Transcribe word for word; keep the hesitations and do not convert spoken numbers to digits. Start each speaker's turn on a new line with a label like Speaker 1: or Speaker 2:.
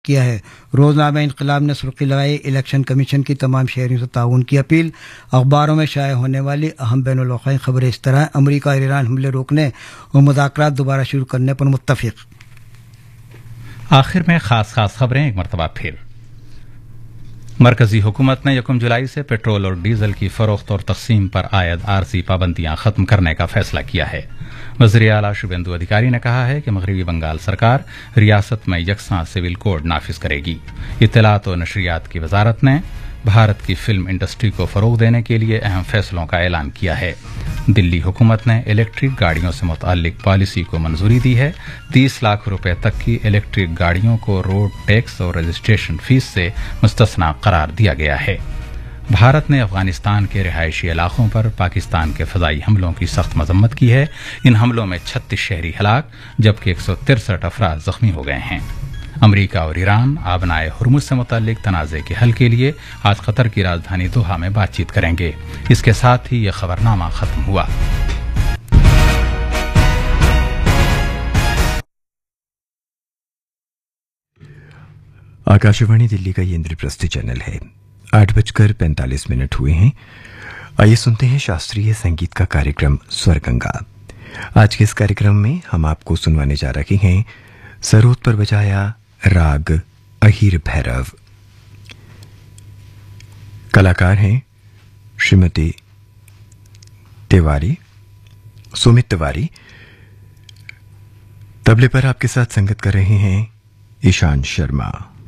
Speaker 1: किया है। रोजनामा इंकलाब ने सुर्खी लगाई, इलेक्शन कमीशन की तमाम शहरियों से ताउन की अपील। अखबारों में शाये होने वाली अहम बैनुल-अक़वामी खबरें इस तरह: अमरीका और ईरान हमले रोकने और मुज़ाकरात दोबारा शुरू करने पर मुत्तफिक।
Speaker 2: आखिर में खास खास खबरें एक मरतबा फिर। मरकजी हुकूमत ने यकम जुलाई से पेट्रोल और डीजल की फरोख्त और तकसीम पर आयद आरजी पाबंदियां खत्म करने का फैसला किया है। वज़ीर आला शुभेंदु अधिकारी ने कहा है कि मगरबी बंगाल सरकार रियासत में यकसां सिविल कोड नाफिज करेगी। इत्तलात और नशरियात की वजारत ने भारत की फिल्म इंडस्ट्री को फरोग देने के लिए अहम फैसलों का ऐलान किया है। दिल्ली हुकूमत ने इलेक्ट्रिक गाड़ियों से मुताल्लिक पॉलिसी को मंजूरी दी है। तीस लाख रुपए तक की इलेक्ट्रिक गाड़ियों को रोड टैक्स और रजिस्ट्रेशन फीस से मुस्तस्ना करार दिया गया है। भारत ने अफगानिस्तान के रिहायशी इलाकों पर पाकिस्तान के फजाई हमलों की सख्त मजम्मत की है। इन हमलों में छत्तीस शहरी हलाक जबकि एक सौ तिरसठ अफराद जख्मी हो गए हैं। अमरीका और ईरान आबनाए हुर्मुज से मुताल्लिक तनाज़े के हल के लिए आज कतर की राजधानी दोहा में बातचीत करेंगे। इसके साथ ही यह खबरनामा खत्म हुआ।
Speaker 3: आकाशवाणी दिल्ली का ये इंद्रप्रस्थी चैनल है। आठ बजकर पैंतालीस मिनट हुए हैं। आइए सुनते हैं शास्त्रीय संगीत का कार्यक्रम स्वरगंगा। आज के इस कार्यक्रम में हम आपको सुनवाने जा रहे हैं सरोद पर बजाया राग अहीर भैरव। कलाकार हैं श्रीमती तिवारी, सुमित तिवारी। तबले पर आपके साथ संगत कर रहे हैं ईशान शर्मा।